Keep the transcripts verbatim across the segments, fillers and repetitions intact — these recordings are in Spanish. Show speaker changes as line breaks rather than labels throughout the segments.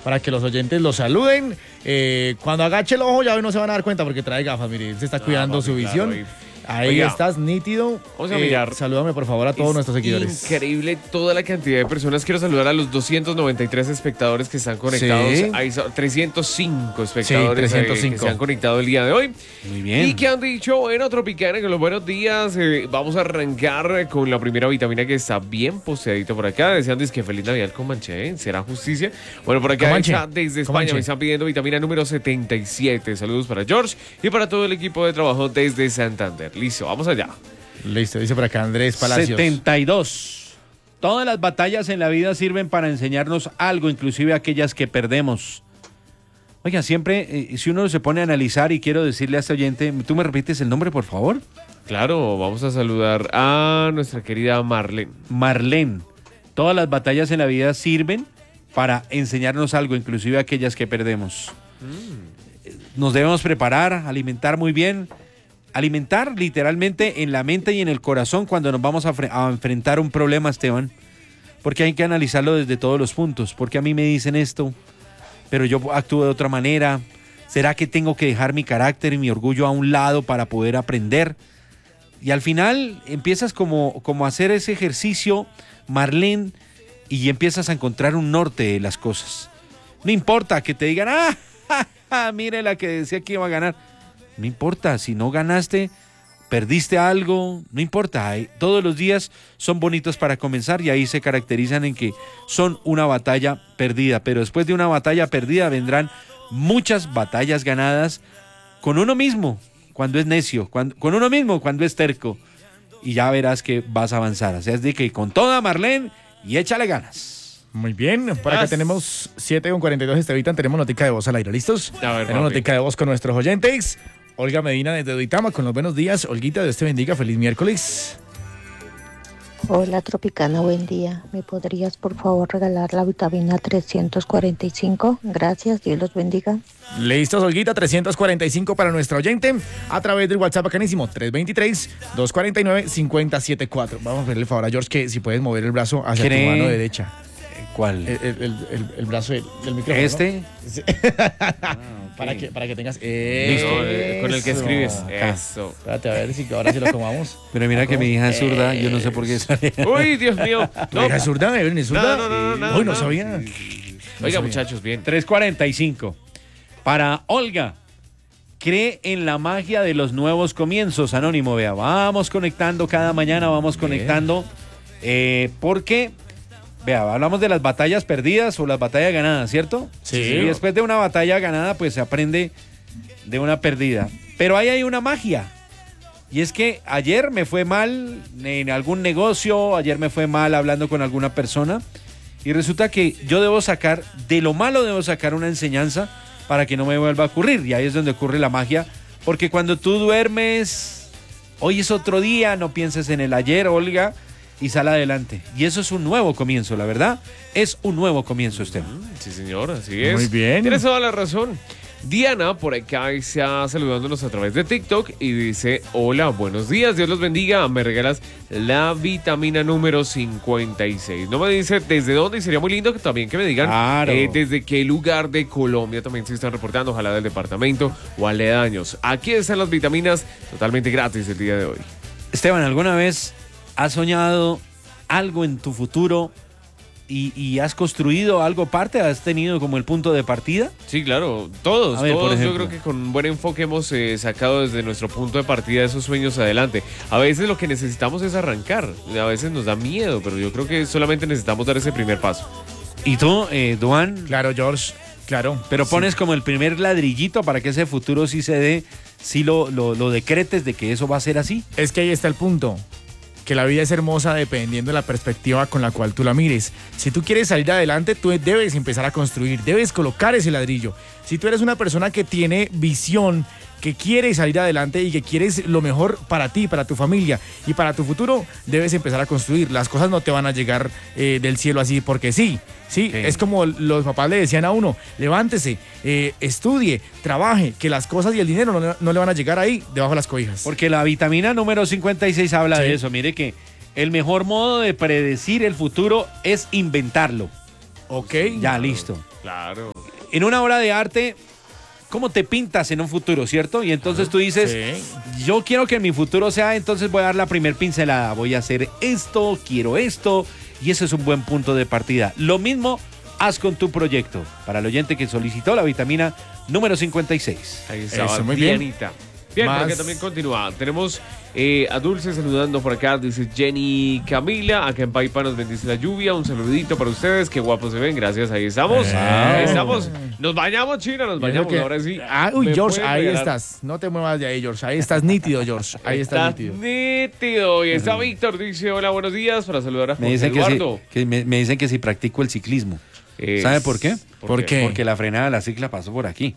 para que los oyentes lo saluden. Eh, cuando agache el ojo ya no se van a dar cuenta porque trae gafas, mire, él se está cuidando ah, papi, su visión. Claro, ahí Oiga, estás nítido.
Vamos a mirar.
Eh, salúdame por favor a todos nuestros seguidores.
Increíble toda la cantidad de personas. Quiero saludar a los doscientos noventa y tres espectadores que están conectados. Sí. Hay trescientos cinco espectadores sí, trescientos cinco. Eh, que se han conectado el día de hoy.
Muy bien.
Y que han dicho, bueno, Tropicana, que los buenos días. Eh, vamos a arrancar con la primera vitamina que está bien posteadita por acá. Decían que feliz Navidad con Manche, ¿eh? ¿Será justicia? Bueno, por acá hecha desde España Comanche. Me están pidiendo vitamina número setenta y siete. Saludos para George y para todo el equipo de trabajo desde Santander. Listo, vamos allá.
Listo, dice por acá Andrés Palacios.
setenta y dos. Todas las batallas en la vida sirven para enseñarnos algo, inclusive aquellas que perdemos. Oiga, siempre, eh, si uno se pone a analizar, y quiero decirle a este oyente, ¿tú me repites el nombre, por favor?
Claro, vamos a saludar a nuestra querida Marlene.
Marlene. Todas las batallas en la vida sirven para enseñarnos algo, inclusive aquellas que perdemos. Mm. Nos debemos preparar, alimentar muy bien. Alimentar literalmente en la mente y en el corazón cuando nos vamos a, a enfrentar un problema, Esteban. Porque hay que analizarlo desde todos los puntos. Porque a mí me dicen esto, pero yo actúo de otra manera. ¿Será que tengo que dejar mi carácter y mi orgullo a un lado para poder aprender? Y al final empiezas como, como a hacer ese ejercicio, Marlene, y empiezas a encontrar un norte de las cosas. No importa que te digan, ah, ja, ja, mire la que decía que iba a ganar. No importa, si no ganaste, perdiste algo, no importa. Todos los días son bonitos para comenzar y ahí se caracterizan en que son una batalla perdida. Pero después de una batalla perdida vendrán muchas batallas ganadas con uno mismo, cuando es necio, cuando, con uno mismo, cuando es terco. Y ya verás que vas a avanzar. O sea, es de que con toda, Marlene, y échale ganas.
Muy bien, por acá tenemos siete con cuarenta y dos, Estevitan, tenemos notica de voz al aire, ¿listos?
A ver,
tenemos notica de voz con nuestros oyentes. Olga Medina desde Duitama con los buenos días. Olguita, Dios te bendiga, feliz miércoles.
Hola Tropicana, buen día. ¿Me podrías por favor regalar la vitamina trescientos cuarenta y cinco? Gracias, Dios los bendiga.
Listos, Olguita, trescientos cuarenta y cinco para nuestra oyente a través del WhatsApp bacanísimo tres veintitrés, doscientos cuarenta y nueve, cincuenta setenta y cuatro. Vamos a pedirle el favor a George que si puedes mover el brazo hacia ¿Cree? tu mano derecha.
¿Cuál?
El, el, el, el brazo del, del micrófono.
¿Este?
¿No? Sí. Ah, okay. para, que, para que tengas...
Listo, con el que escribes. Eso.
Espérate, a ver si ahora sí lo comamos.
Pero mira que mi hija es zurda, yo no sé por qué sale.
Uy, Dios mío.
No. ¿Mi hija es zurda? ¿Evelyn es zurda?
No, no, no. no,
Uy,
no,
no sabía.
Sí, sí, sí. No Oiga, sabía. Muchachos, bien.
tres cuarenta y cinco. Para Olga. Cree en la magia de los nuevos comienzos, Anónimo. Vea, vamos conectando cada mañana, vamos conectando. Eh, porque... Vea, hablamos de las batallas perdidas o las batallas ganadas, ¿cierto?
Sí.
Y después de una batalla ganada, pues se aprende de una perdida. Pero ahí hay una magia. Y es que ayer me fue mal en algún negocio, ayer me fue mal hablando con alguna persona. Y resulta que yo debo sacar, de lo malo debo sacar una enseñanza para que no me vuelva a ocurrir. Y ahí es donde ocurre la magia. Porque cuando tú duermes, hoy es otro día, no pienses en el ayer, Olga, y sale adelante. Y eso es un nuevo comienzo, la verdad. Es un nuevo comienzo, Esteban.
Sí, señor, así es.
Muy bien.
Tienes toda la razón. Diana, por acá, está saludándonos a través de TikTok y dice, hola, buenos días, Dios los bendiga, me regalas la vitamina número cincuenta y seis. No me dice desde dónde y sería muy lindo que también que me digan
claro.
eh, desde qué lugar de Colombia también se están reportando, ojalá del departamento o aledaños. Aquí están las vitaminas totalmente gratis el día de hoy.
Esteban, ¿alguna vez has soñado algo en tu futuro y, y has construido algo parte? ¿Has tenido como el punto de partida?
Sí, claro, todos,
ver,
todos yo creo que con un buen enfoque hemos eh, sacado desde nuestro punto de partida esos sueños adelante. A veces lo que necesitamos es arrancar, a veces nos da miedo, pero yo creo que solamente necesitamos dar ese primer paso.
¿Y tú, eh, Duan?
Claro, George, claro.
Pero pones
sí.
como el primer ladrillito para que ese futuro sí se dé, sí lo, lo, lo decretes de que eso va a ser así.
Es que ahí está el punto. Que la vida es hermosa dependiendo de la perspectiva con la cual tú la mires. Si tú quieres salir adelante, tú debes empezar a construir, debes colocar ese ladrillo. Si tú eres una persona que tiene visión, que quiere salir adelante y que quieres lo mejor para ti, para tu familia y para tu futuro, debes empezar a construir. Las cosas no te van a llegar eh, del cielo así porque sí. Sí, sí, es como los papás le decían a uno, levántese, eh, estudie, trabaje, que las cosas y el dinero no, no le van a llegar ahí, debajo de las cobijas.
Porque la vitamina número cincuenta y seis habla sí. de eso. Mire que el mejor modo de predecir el futuro es inventarlo.
Ok.
Ya, listo.
Claro.
en una obra de arte, ¿cómo te pintas en un futuro, cierto? Y entonces tú dices, sí. yo quiero que mi futuro sea, entonces voy a dar la primer pincelada, voy a hacer esto, quiero esto, y ese es un buen punto de partida. Lo mismo haz con tu proyecto. Para el oyente que solicitó la vitamina número cincuenta y seis.
Ahí está, muy Dianita. Bien, Más... por acá también continúa. Tenemos eh, a Dulce saludando por acá, dice Jenny Camila. Acá en Paipa nos bendice la lluvia. Un saludito para ustedes. Qué guapos se ven. Gracias, ahí estamos. Eh. Ahí estamos. Nos bañamos, China, nos bañamos. Que... Ahora sí.
Ah, uy, George, ahí regalar. estás. No te muevas de ahí, George. Ahí estás nítido, George. Ahí estás, estás nítido.
nítido. Y está Víctor, dice hola, buenos días. Para saludar a José
me dicen
Eduardo.
Que, si, que me, me dicen que si practico el ciclismo. Es... ¿Sabe por qué?
¿Por, ¿Por qué?
Porque la frenada de la cicla pasó por aquí.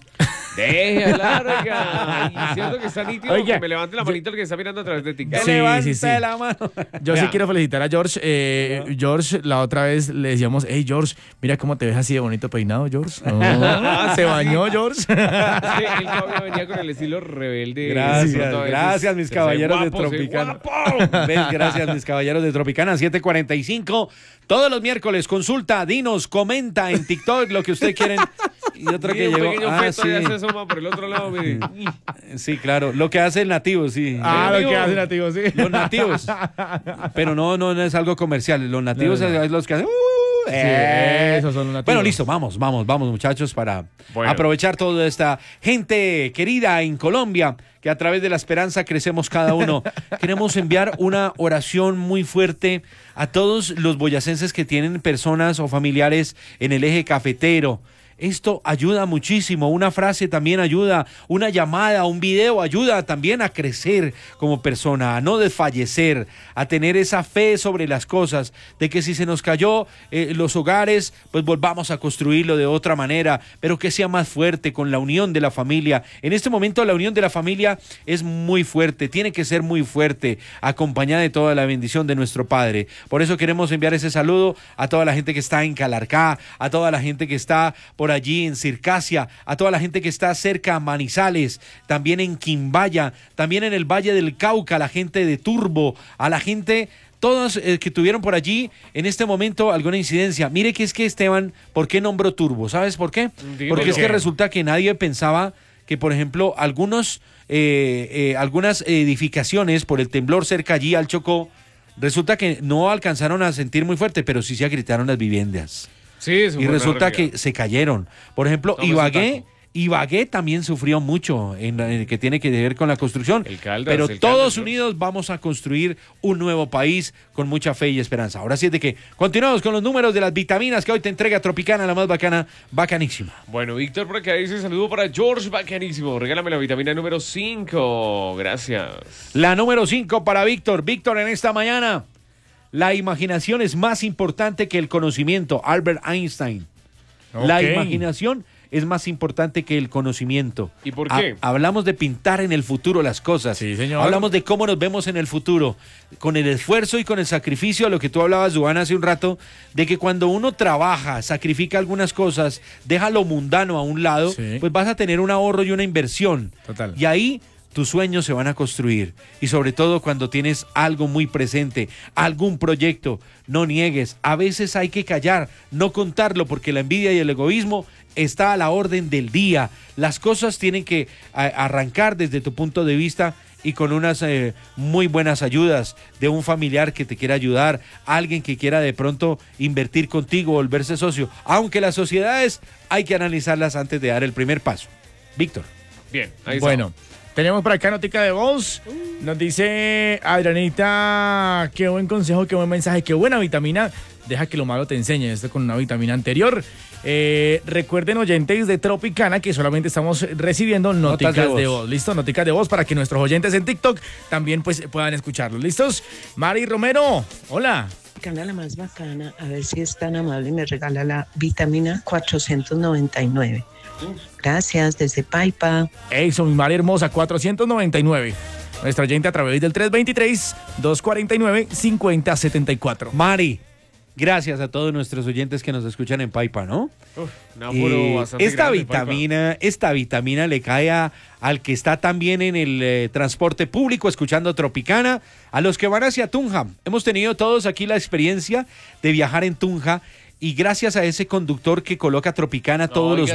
Déjala, oiga. Y siento que está nítido, oiga, que me levante la manito el que está mirando a través de TikTok.
Sí, sí, sí. La mano. Yo ya. sí quiero felicitar a George. Eh, no. George, la otra vez le decíamos, hey, George, mira cómo te ves así de bonito peinado, George. Oh, se bañó, George. Sí,
él todavía venía con el estilo rebelde.
Gracias, gracias, mis caballeros guapo, de Tropicana. ¿Ves? Gracias, mis caballeros de Tropicana. siete cuarenta y cinco. Todos los miércoles, consulta, dinos, comenta en TikTok lo que ustedes quieren. Y otro que llegó.
Ah, sí. Se asoma por el otro lado, mire.
Sí, claro. Lo que hace el nativo, sí.
Ah, lo que hace el nativo, sí.
Los nativos. Pero no, no, no es algo comercial. Los nativos no, no. es los que hacen. Uh,
sí, eh. Esos son los nativos.
Bueno, listo, vamos, vamos, vamos, muchachos, para bueno. aprovechar toda esta gente querida en Colombia, que a través de la esperanza crecemos cada uno. Queremos enviar una oración muy fuerte a todos los boyacenses que tienen personas o familiares en el eje cafetero. Esto ayuda muchísimo, una frase también ayuda, una llamada, un video ayuda también a crecer como persona, a no desfallecer, a tener esa fe sobre las cosas, de que si se nos cayó eh, los hogares, pues volvamos a construirlo de otra manera, pero que sea más fuerte con la unión de la familia. En este momento la unión de la familia es muy fuerte, tiene que ser muy fuerte, acompañada de toda la bendición de nuestro Padre. Por eso queremos enviar ese saludo a toda la gente que está en Calarcá, a toda la gente que está por allí en Circasia, a toda la gente que está cerca a Manizales, también en Quimbaya, también en el Valle del Cauca, la gente de Turbo, a la gente, todos eh, que tuvieron por allí en este momento alguna incidencia. Mire que es que Esteban, ¿por qué nombró Turbo? ¿Sabes por qué? Dime Porque es que resulta que nadie pensaba que, por ejemplo, algunos, eh, eh, algunas edificaciones por el temblor cerca allí al Chocó, resulta que no alcanzaron a sentir muy fuerte, pero sí se agritaron las viviendas.
Sí, eso
y resulta que se cayeron. Por ejemplo, no Ibagué, Ibagué también sufrió mucho en, en el que tiene que ver con la construcción. El Caldas, pero el todos Caldas, unidos ¿no? vamos a construir un nuevo país con mucha fe y esperanza. Ahora sí es de que continuamos con los números de las vitaminas que hoy te entrega Tropicana, la más bacana, bacanísima.
Bueno, Víctor por acá dice saludo para George, bacanísimo. Regálame la vitamina número cinco. Gracias.
La número cinco para Víctor. Víctor, en esta mañana, la imaginación es más importante que el conocimiento. Albert Einstein. Okay. La imaginación es más importante que el conocimiento.
¿Y por qué?
Ha, hablamos de pintar en el futuro las cosas.
Sí, señor.
Hablamos de cómo nos vemos en el futuro. Con el esfuerzo y con el sacrificio, a lo que tú hablabas, Duana, hace un rato, de que cuando uno trabaja, sacrifica algunas cosas, deja lo mundano a un lado, sí. pues vas a tener un ahorro y una inversión.
Total.
Y ahí tus sueños se van a construir, y sobre todo cuando tienes algo muy presente, algún proyecto, no niegues. A veces hay que callar, no contarlo, porque la envidia y el egoísmo está a la orden del día. Las cosas tienen que a, arrancar desde tu punto de vista y con unas eh, muy buenas ayudas de un familiar que te quiera ayudar, alguien que quiera de pronto invertir contigo, volverse socio, aunque las sociedades hay que analizarlas antes de dar el primer paso. Víctor.
Bien, ahí
bueno. Está. Tenemos por acá notica de voz. Nos dice Adrianita, qué buen consejo, qué buen mensaje, qué buena vitamina. Deja que lo malo te enseñe. Esto con una vitamina anterior. Eh, recuerden, oyentes de Tropicana, que solamente estamos recibiendo noticas de voz. de voz. ¿Listo? Noticas de voz para que nuestros oyentes en TikTok también pues puedan escucharlos. ¿Listos? Mari Romero, hola.
La más bacana, a ver si es tan amable y me regala la vitamina cuatrocientos noventa y nueve. Gracias, desde Paipa.
Eso, mi Mari hermosa, cuatrocientos noventa y nueve. Nuestra oyente a través del tres veintitrés, doscientos cuarenta y nueve, cincuenta setenta y cuatro.
Mari, gracias a todos nuestros oyentes que nos escuchan en Paipa, ¿no?
Uf, no, eh,
esta
grande,
vitamina,
Paipa.
esta vitamina le cae a, al que está también en el eh, transporte público escuchando Tropicana, a los que van hacia Tunja. Hemos tenido todos aquí la experiencia de viajar en Tunja, y gracias a ese conductor que coloca Tropicana todos no, los